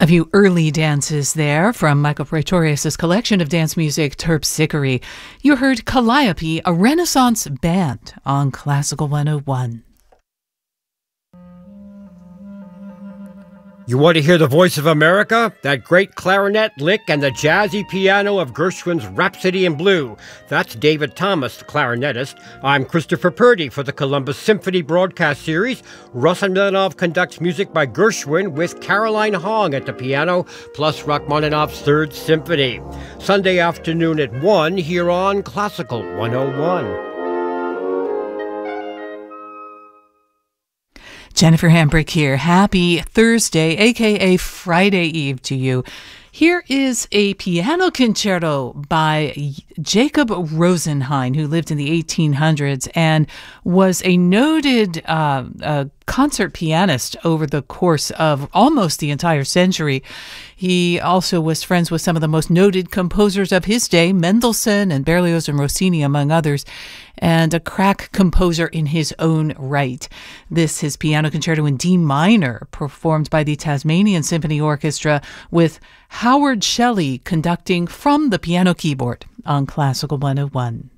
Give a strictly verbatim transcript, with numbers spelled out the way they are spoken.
A few early dances there from Michael Praetorius' collection of dance music, Terpsichore. You heard Calliope, a Renaissance band on Classical one oh one. You want to hear the voice of America? That great clarinet lick and the jazzy piano of Gershwin's Rhapsody in Blue. That's David Thomas, the clarinetist. I'm Christopher Purdy for the Columbus Symphony broadcast series. Russell Milanov conducts music by Gershwin with Caroline Hong at the piano, plus Rachmaninoff's Third Symphony. Sunday afternoon at one here on Classical one oh one. Jennifer Hambrick here. Happy Thursday, aka Friday Eve to you. Here is a piano concerto by Jacob Rosenheim, who lived in the eighteen hundreds and was a noted uh, uh, concert pianist over the course of almost the entire century. He also was friends with some of the most noted composers of his day, Mendelssohn and Berlioz and Rossini, among others, and a crack composer in his own right. This is Piano Concerto in D minor, performed by the Tasmanian Symphony Orchestra, with Howard Shelley conducting from the piano keyboard on Classical one oh one.